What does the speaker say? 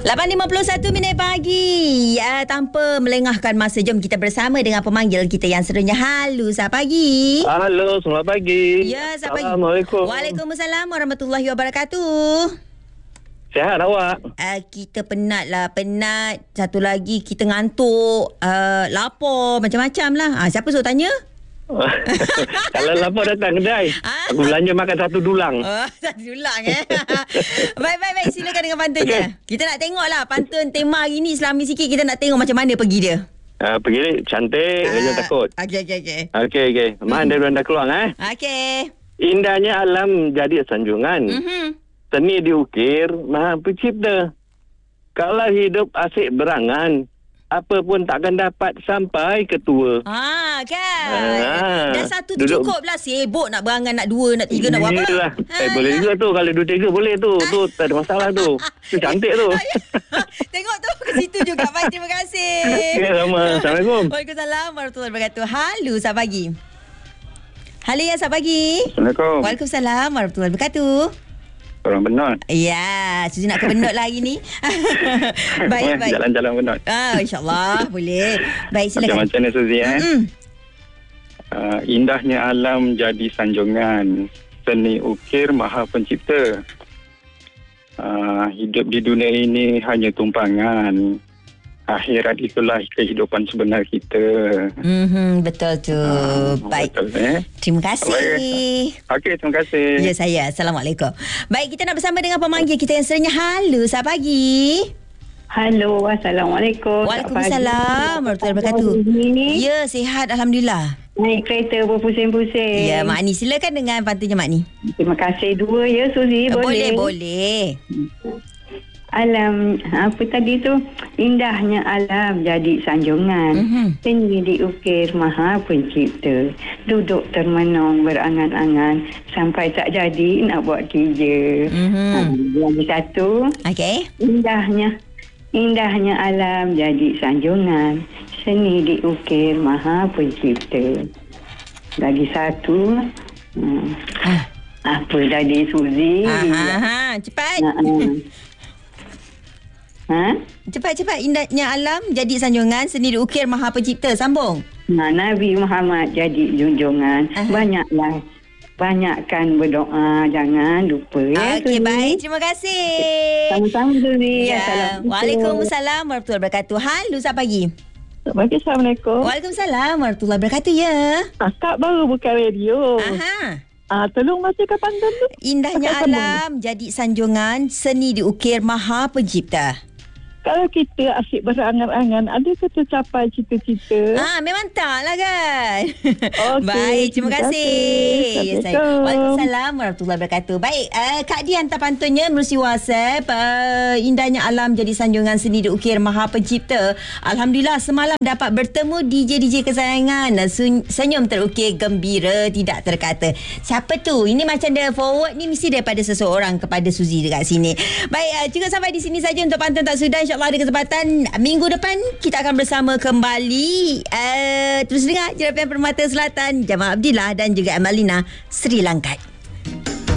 8.51 pagi. Tanpa melengahkan masa, jom kita bersama dengan pemanggil kita yang serunya. Halo, selamat pagi. Halo, selamat pagi. Ya, selamat pagi. Assalamualaikum. Waalaikumsalam warahmatullahi wabarakatuh. Sihat awak? Kita penat lah. Penat. Satu lagi kita ngantuk. Lapar. Macam-macam lah. Siapa suruh tanya? Kalau lapar datang kedai. Aku belanja makan satu dulang. Satu dulang Baik. Silakan dengan pantunnya. Kita nak tengok lah pantun tema hari ni. Selama sikit kita nak tengok macam mana pergi dia. Pergi ni cantik. Jangan takut. Okey. Mana dia dah keluar Okey. Indahnya alam jadi sanjungan. Seni diukir Maha Pencipta. Kalau hidup asyik berangan, apa pun takkan dapat sampai ke tua. Kan. Dah satu tu cukup lah. Sibuk nak berangan, nak dua, nak tiga, nak buat apa. Boleh juga tu. Kalau dua tiga boleh tu. Tu tak ada masalah tu. Tu cantik tu. Tengok tu ke situ juga. Baik, terima kasih. Okay, sama. Assalamualaikum. Waalaikumsalam warahmatullahi wabarakatuh. Halo, selamat pagi. Halo ya, selamat pagi. Assalamualaikum. Waalaikumsalam warahmatullahi wabarakatuh. Orang Benut. Ya, Suzy nak ke Benut lah hari ni. Baik. Jalan-jalan Benut. InsyaAllah boleh. Baik, silakan. Macam mana Suzy indahnya alam jadi sanjungan, seni ukir Maha Pencipta. Hidup di dunia ini hanya tumpangan, akhirat itulah kehidupan sebenar kita. Betul tu. Baik. Betul, Terima kasih. Okey, terima kasih. Ya, saya. Assalamualaikum. Baik, kita nak bersama dengan pemanggil kita yang serunya. Halo, selamat pagi. Halo, Assalamualaikum. Waalaikumsalam warahmatullahi wabarakatuh. Ya, sihat Alhamdulillah. Naik kereta berpusing-pusing. Ya, Mak Ni. Silakan dengan pantunnya Mak Ni. Terima kasih dua ya, Suzy. Boleh. Alam, apa tadi tu? Indahnya alam jadi sanjungan. Seni diukir Maha Pencipta. Duduk termenung berangan-angan sampai tak jadi nak buat kerja. Lagi satu. Okey. Indahnya alam jadi sanjungan. Seni diukir Maha Pencipta. Lagi satu. Apa tadi, Suzy? Cepat. Cepat. Indahnya alam jadi sanjungan, seni diukir Maha Pencipta. Sambung. Nabi Muhammad jadi junjungan. Banyakkan berdoa, jangan lupa ya. Okey, baik. Terima kasih. Sama-sama, Suzy. Ya. Waalaikumsalam warahmatullahi wabarakatuh. Halo, selamat pagi. Selamat pagi, Assalamualaikum. Waalaikumsalam warahmatullahi wabarakatuh. Ya. Akak baru buka radio. Tolong bacakan pantun tu. Indahnya alam jadi sanjungan, seni diukir Maha Pencipta. Kalau kita asyik berangan-angan, adakah tercapai cita-cita? Memang tak lah kan. Okay, baik, terima kasih. Waalaikumsalam warahmatullahi wabarakatuh. Baik, Kak Dia hantar pantunnya melalui WhatsApp. Indahnya alam jadi sanjungan, seni diukir Maha Pencipta. Alhamdulillah semalam dapat bertemu DJ kesayangan. Senyum terukir, gembira, tidak terkata. Siapa tu? Ini macam dia forward ni mesti daripada seseorang kepada Suzy dekat sini. Baik, cukup sampai di sini saja untuk pantun tak sudah. InsyaAllah ada kesempatan minggu depan kita akan bersama kembali. Terus dengar Jerapian Permata Selatan, Jamal Abdillah dan juga Amalina Sri Lankat.